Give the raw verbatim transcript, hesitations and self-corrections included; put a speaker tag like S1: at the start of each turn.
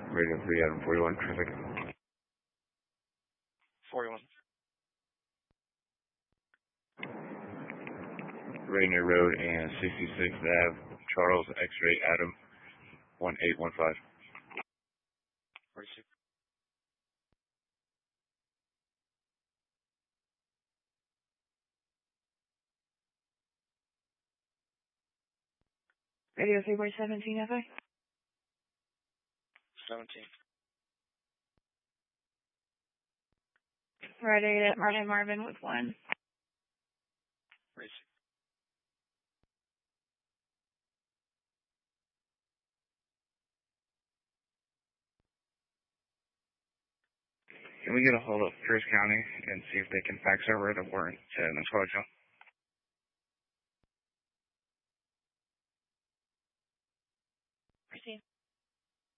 S1: Radio three Adam forty-one, traffic.
S2: forty-one.
S1: Rainier Road and sixty-sixth Avenue, Charles, X-ray, Adam, one eight one five.
S2: forty-six.
S3: Radio three by seventeen F A.
S2: seventeen.
S3: Right eight at Martin Marvin with one.
S2: forty-six.
S1: Can we get a hold of Pierce County and see if they can fax over the warrant to Nisqually?